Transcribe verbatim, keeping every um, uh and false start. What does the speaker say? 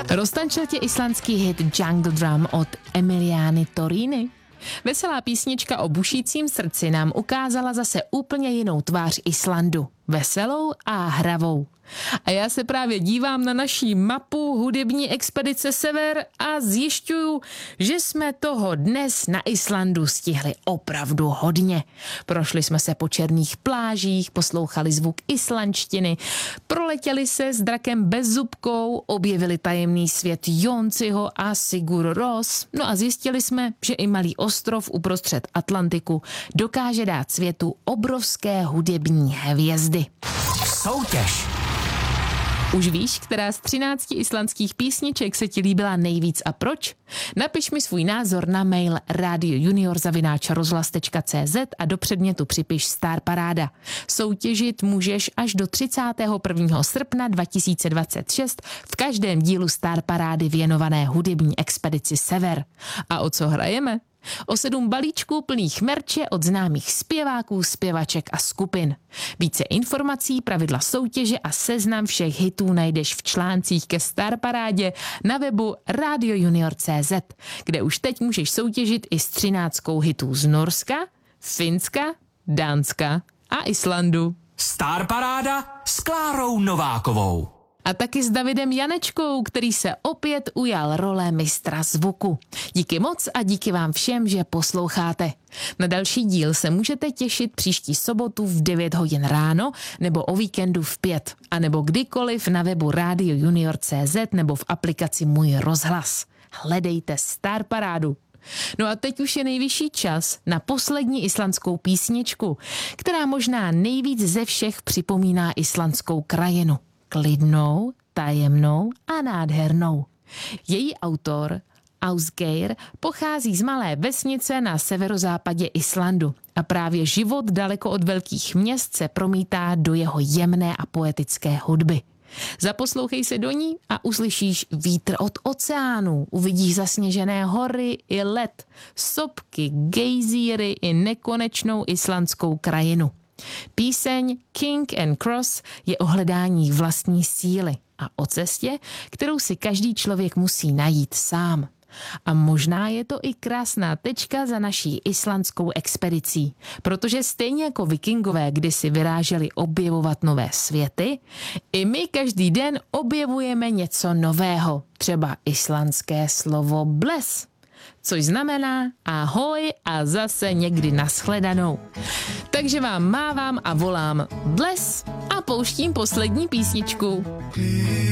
Roztančil tě islandský hit Jungle Drum od Emiliany Toriny? Veselá písnička o bušícím srdci nám ukázala zase úplně jinou tvář Islandu. Veselou a hravou. A já se právě dívám na naší mapu hudební expedice Sever a zjišťuju, že jsme toho dnes na Islandu stihli opravdu hodně. Prošli jsme se po černých plážích, poslouchali zvuk islandštiny, proletěli se s drakem bezzubkou, objevili tajemný svět Jónsiho a Sigur Rós, no a zjistili jsme, že i malý ostrov uprostřed Atlantiku dokáže dát světu obrovské hudební hvězdy. Soutěž. Už víš, která z třinácti islandských písniček se ti líbila nejvíc a proč? Napiš mi svůj názor na mail radiojunior zavináč rozhlas tečka cé zet a do předmětu připiš Star Paráda. Soutěžit můžeš až do třicátého prvního srpna dva tisíce dvacet šest v každém dílu Star Parády věnované hudební expedici Sever. A o co hrajeme? O sedm balíčků plných merče od známých zpěváků, zpěvaček a skupin. Více informací, pravidla soutěže a seznam všech hitů najdeš v článcích ke Star Parádě na webu radiojunior tečka cé zet, kde už teď můžeš soutěžit i s třináctkou hitů z Norska, Finska, Dánska a Islandu. Star Paráda s Klárou Novákovou. A taky s Davidem Janečkou, který se opět ujal role mistra zvuku. Díky moc a díky vám všem, že posloucháte. Na další díl se můžete těšit příští sobotu v devět hodin ráno nebo o víkendu v pět. A nebo kdykoliv na webu radiojunior tečka cé zet nebo v aplikaci Můj rozhlas. Hledejte Star Parádu. No a teď už je nejvyšší čas na poslední islandskou písničku, která možná nejvíc ze všech připomíná islandskou krajinu. Klidnou, tajemnou a nádhernou. Její autor, Ásgeir, pochází z malé vesnice na severozápadě Islandu a právě život daleko od velkých měst se promítá do jeho jemné a poetické hudby. Zaposlouchej se do ní a uslyšíš vítr od oceánu, uvidíš zasněžené hory i led, sopky, gejzíry i nekonečnou islandskou krajinu. Píseň King and Cross je o hledání vlastní síly a o cestě, kterou si každý člověk musí najít sám. A možná je to i krásná tečka za naší islandskou expedicí, protože stejně jako vikingové kdysi vyráželi objevovat nové světy, i my každý den objevujeme něco nového, třeba islandské slovo bles, což znamená ahoj a zase někdy nashledanou. Takže vám mávám a volám bles a pouštím poslední písničku.